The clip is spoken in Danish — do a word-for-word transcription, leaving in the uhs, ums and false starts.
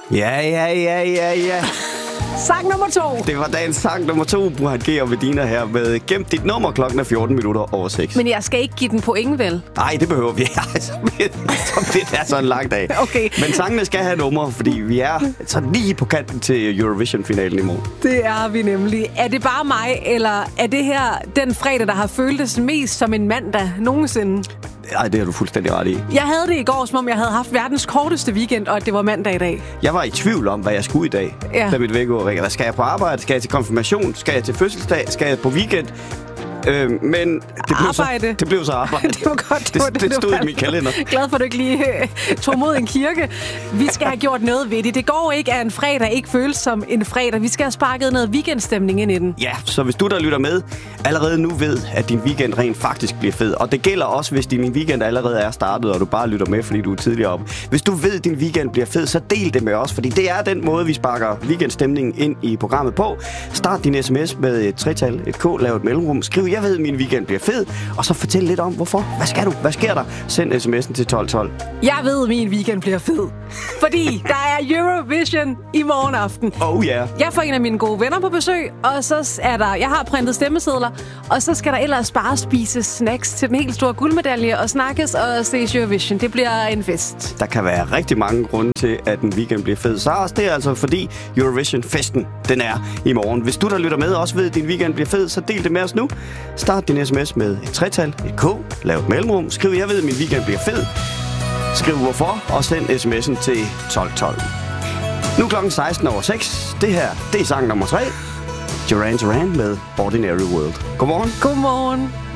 Ja, ja, ja, ja, ja. Sang nummer to. Det var dagens sang nummer to, Burhan G og Medina her med Gemt dit nummer. Klokken er fjorten minutter over seks. Men jeg skal ikke give den point, vel? Nej, det behøver vi. Altså, det er så en lang dag. Okay. Men sangene skal have numre, fordi vi er så lige på kanten til Eurovision-finalen i morgen. Det er vi nemlig. Er det bare mig, eller er det her den fredag, der har føltes mest som en mandag nogensinde? Nej, det har du fuldstændig ret i. Jeg havde det i går, som om jeg havde haft verdens korteste weekend, og at det var mandag i dag. Jeg var i tvivl om, hvad jeg skulle i dag. Ja. Da mit vækord ringer. Skal jeg på arbejde? Skal jeg til konfirmation? Skal jeg til fødselsdag? Skal jeg på weekend? Øh, men det blev, arbejde. så, det blev så arbejde. Det var godt. Det, var det, det stod i min kalender. Glad for, at du ikke lige øh, tog mod en kirke. Vi skal have gjort noget ved det. Det går ikke, at en fredag ikke føles som en fredag. Vi skal have sparket noget weekendstemning ind i den. Ja, så hvis du, der lytter med, allerede nu ved, at din weekend rent faktisk bliver fed. Og det gælder også, hvis din weekend allerede er startet, og du bare lytter med, fordi du er tidligere oppe. Hvis du ved, at din weekend bliver fed, så del det med os. Fordi det er den måde, vi sparker weekendstemningen ind i programmet på. Start din sms med et tretal, et k, lav et mellemrum. Skriv, jeg ved, at min weekend bliver fed. Og så fortæl lidt om, hvorfor. Hvad skal du? Hvad sker der? Send sms'en til tolv tolv. Jeg ved, at min weekend bliver fed. Fordi der er Eurovision i morgen aften. Oh ja. Yeah. Jeg får en af mine gode venner på besøg, og så er der, jeg har printet stemmesedler, og så skal der ellers bare spise snacks til den helt store guldmedalje og snakkes og ses Eurovision. Det bliver en fest. Der kan være rigtig mange grunde til, at en weekend bliver fed. Så også det er altså fordi Eurovision-festen, den er i morgen. Hvis du, der lytter med, også ved, at din weekend bliver fed, så del det med os nu. Start din sms med et tretal, et k, lav et mellemrum. Skriv, jeg ved, at min weekend bliver fed. Skriv hvorfor, og send sms'en til tolv tolv. Nu er klokken seksten over seks. Det her, det er sang nummer tre. Duran Duran med Ordinary World. Godmorgen. Godmorgen.